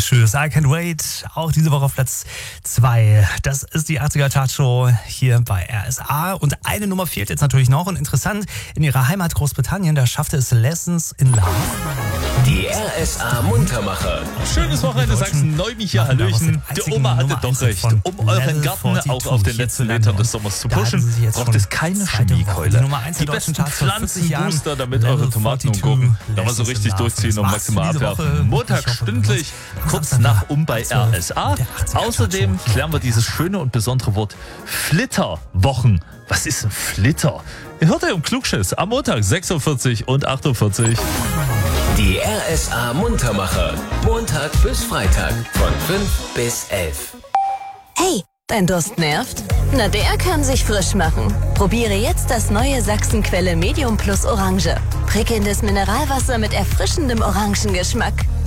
Shoes, I Can't Wait, auch diese Woche auf Platz 2. Das ist die 80er Chartshow hier bei RSA. Und eine Nummer fehlt jetzt natürlich noch. Und interessant, in ihrer Heimat Großbritannien, da schaffte es Lessons in Love. Die RSA Muntermacher. Schönes Wochenende, Sachsen-Neuwien hier, Hallöchen. Die Oma hatte doch recht. Um euren Garten auch auf den letzten Metern des Sommers zu pushen, braucht es keine Chemiekeule. Die besten Pflanzenbooster, damit eure Tomaten und Gurken nochmal so richtig durchziehen und maximal abwerfen. Montag stündlich, kurz nach bei RSA. Außerdem klären wir dieses schöne und besondere Wort Flitterwochen. Was ist ein Flitter? Ihr hört ja im Klugschiss am Montag 46 und 48. Die RSA Muntermacher. Montag bis Freitag von 5 bis 11. Hey, dein Durst nervt? Na, der kann sich frisch machen. Probiere jetzt das neue Sachsenquelle Medium Plus Orange. Prickelndes Mineralwasser mit erfrischendem Orangengeschmack.